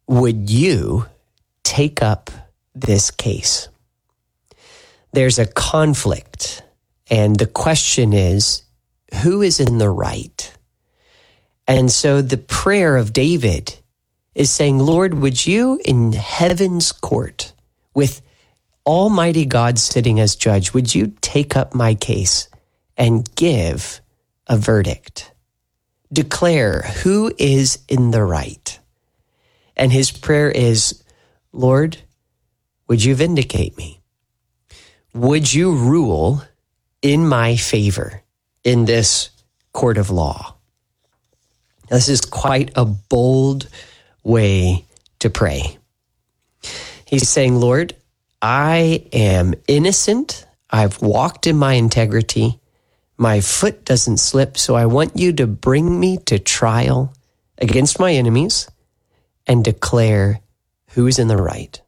would you take up this case? There's a conflict, and the question is, who is in the right? And so the prayer of David is saying, Lord, would you in heaven's court, with Almighty God sitting as judge, would you take up my case and give a verdict? Declare who is in the right. And his prayer is, Lord, would you vindicate me? Would you rule in my favor in this court of law? This is quite a bold way to pray. He's saying, Lord, I am innocent. I've walked in my integrity. My foot doesn't slip, so I want you to bring me to trial against my enemies and declare who's in the right.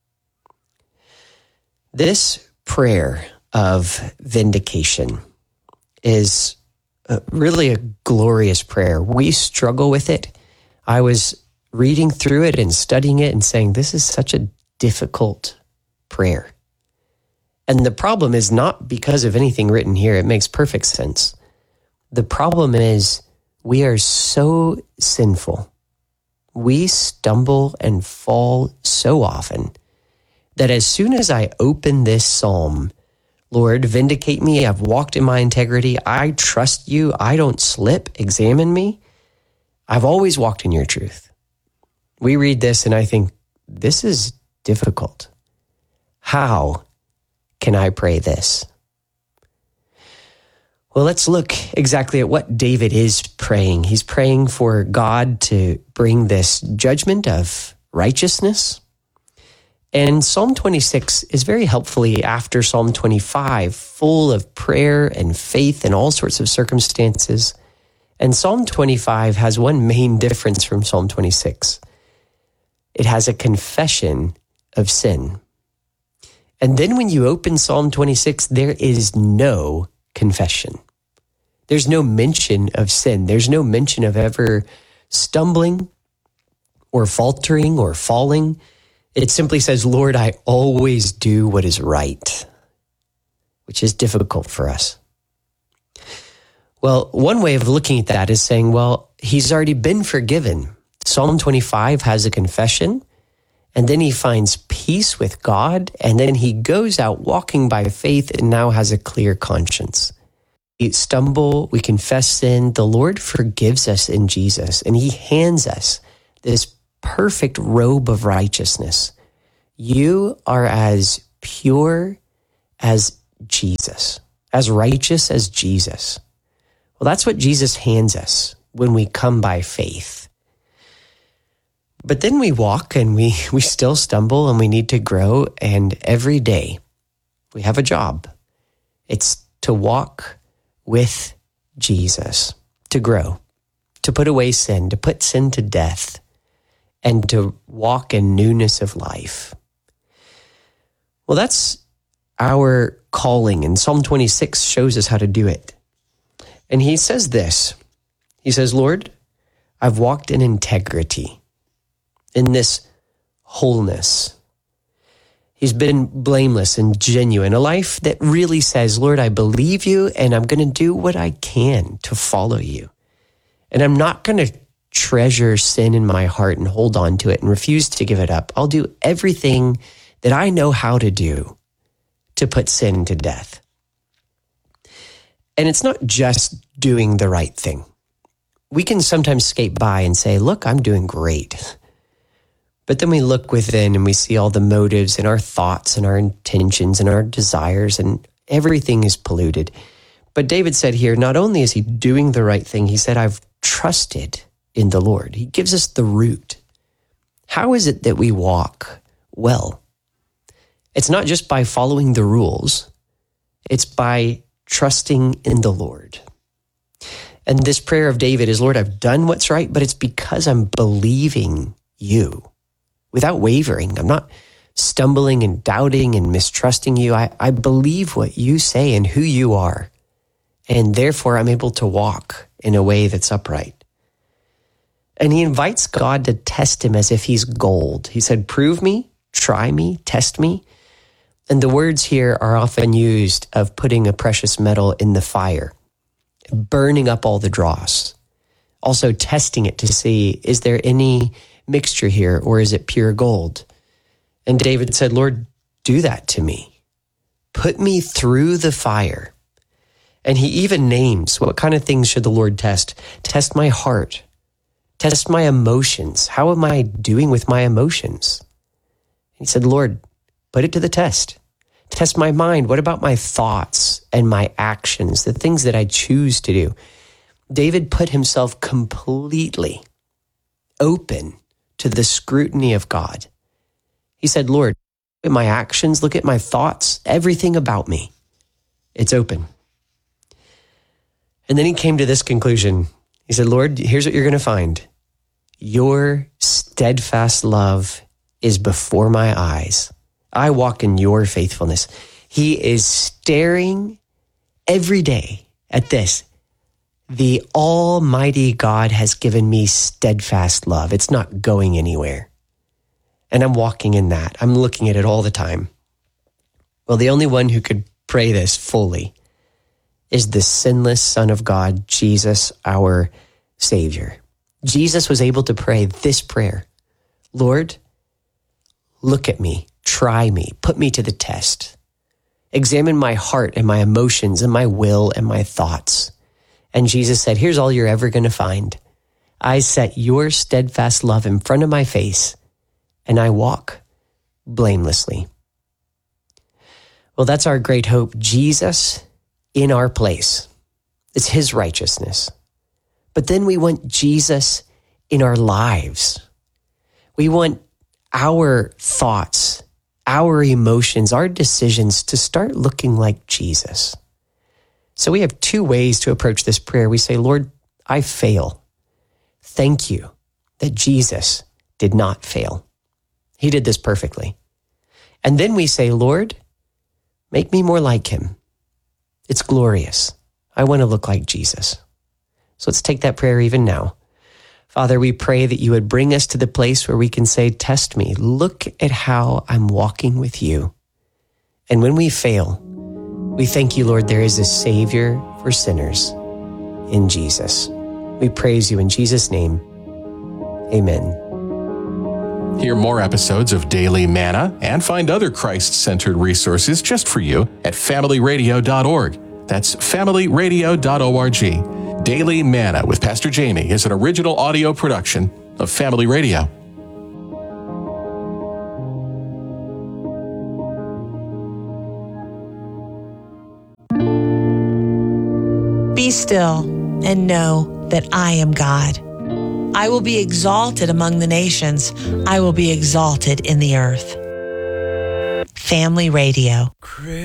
This prayer of vindication is really a glorious prayer. We struggle with it. I was reading through it and studying it and saying, this is such a difficult prayer. And the problem is not because of anything written here. It makes perfect sense. The problem is we are so sinful. We stumble and fall so often that as soon as I open this psalm, Lord, vindicate me. I've walked in my integrity. I trust you. I don't slip. Examine me. I've always walked in your truth. We read this and I think, this is difficult. How can I pray this? Well, let's look exactly at what David is praying. He's praying for God to bring this judgment of righteousness. And Psalm 26 is very helpfully after Psalm 25, full of prayer and faith in all sorts of circumstances. And Psalm 25 has one main difference from Psalm 26. It has a confession of sin. And then when you open Psalm 26, there is no confession. There's no mention of sin. There's no mention of ever stumbling or faltering or falling. It simply says, Lord, I always do what is right, which is difficult for us. Well, one way of looking at that is saying, well, he's already been forgiven. Psalm 25 has a confession, and then he finds peace with God, and then he goes out walking by faith and now has a clear conscience. We stumble, we confess sin, the Lord forgives us in Jesus, and he hands us this perfect robe of righteousness. You are as pure as Jesus, as righteous as Jesus. Well, that's what Jesus hands us when we come by faith. But then we walk and we still stumble and we need to grow. And every day we have a job. It's to walk with Jesus, to grow, to put away sin, to put sin to death, and to walk in newness of life. Well, that's our calling. And Psalm 26 shows us how to do it. And he says this. He says, Lord, I've walked in integrity, in this wholeness. He's been blameless and genuine, a life that really says, Lord, I believe you and I'm going to do what I can to follow you. And I'm not going to treasure sin in my heart and hold on to it and refuse to give it up. I'll do everything that I know how to do to put sin to death. And it's not just doing the right thing. We can sometimes skate by and say, look, I'm doing great. But then we look within and we see all the motives and our thoughts and our intentions and our desires, and everything is polluted. But David said here, not only is he doing the right thing, he said, I've trusted in the Lord. He gives us the root. How is it that we walk well? It's not just by following the rules. It's by trusting in the Lord. And this prayer of David is, Lord, I've done what's right, but it's because I'm believing you without wavering. I'm not stumbling and doubting and mistrusting you. I believe what you say and who you are. And therefore, I'm able to walk in a way that's upright. And he invites God to test him as if he's gold. He said, prove me, try me, test me. And the words here are often used of putting a precious metal in the fire, burning up all the dross. Also testing it to see, is there any mixture here or is it pure gold? And David said, Lord, do that to me. Put me through the fire. And he even names what kind of things should the Lord test? Test my heart. Test my emotions. How am I doing with my emotions? He said, Lord, put it to the test. Test my mind. What about my thoughts and my actions, the things that I choose to do? David put himself completely open to the scrutiny of God. He said, Lord, look at my actions, look at my thoughts, everything about me. It's open. And then he came to this conclusion. He said, Lord, here's what you're going to find. Your steadfast love is before my eyes. I walk in your faithfulness. He is staring every day at this. The Almighty God has given me steadfast love. It's not going anywhere. And I'm walking in that. I'm looking at it all the time. Well, the only one who could pray this fully is the sinless Son of God, Jesus, our Savior. Jesus was able to pray this prayer. Lord, look at me, try me, put me to the test. Examine my heart and my emotions and my will and my thoughts. And Jesus said, here's all you're ever going to find. I set your steadfast love in front of my face, and I walk blamelessly. Well, that's our great hope. Jesus in our place. It's his righteousness. But then we want Jesus in our lives. We want our thoughts, our emotions, our decisions to start looking like Jesus. So we have two ways to approach this prayer. We say, Lord, I fail. Thank you that Jesus did not fail. He did this perfectly. And then we say, Lord, make me more like him. It's glorious. I want to look like Jesus. So let's take that prayer even now. Father, we pray that you would bring us to the place where we can say, test me. Look at how I'm walking with you. And when we fail, we thank you, Lord, there is a Savior for sinners in Jesus. We praise you in Jesus' name. Amen. Hear more episodes of Daily Manna and find other Christ-centered resources just for you at familyradio.org. That's familyradio.org. Daily Manna with Pastor Jamie is an original audio production of Family Radio. Be still and know that I am God. I will be exalted among the nations. I will be exalted in the earth. Family Radio.